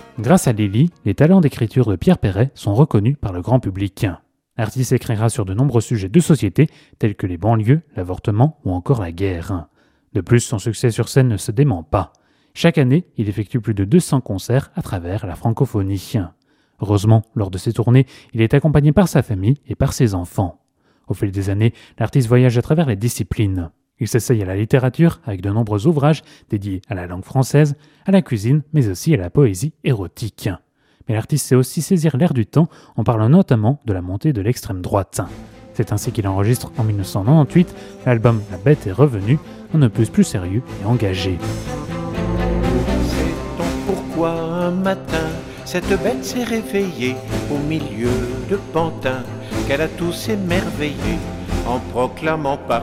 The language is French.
Grâce à Lily, les talents d'écriture de Pierre Perret sont reconnus par le grand public. L'artiste écrira sur de nombreux sujets de société tels que les banlieues, l'avortement ou encore la guerre. De plus, son succès sur scène ne se dément pas. Chaque année, il effectue plus de 200 concerts à travers la francophonie. Heureusement, lors de ses tournées, il est accompagné par sa famille et par ses enfants. Au fil des années, l'artiste voyage à travers les disciplines. Il s'essaye à la littérature avec de nombreux ouvrages dédiés à la langue française, à la cuisine, mais aussi à la poésie érotique. Mais l'artiste sait aussi saisir l'air du temps en parlant notamment de la montée de l'extrême droite. C'est ainsi qu'il enregistre en 1998 l'album La Bête est revenue, un opus plus sérieux et engagé. Sait-on pourquoi un matin cette bête s'est réveillée au milieu de pantins, qu'elle a tous émerveillés en proclamant par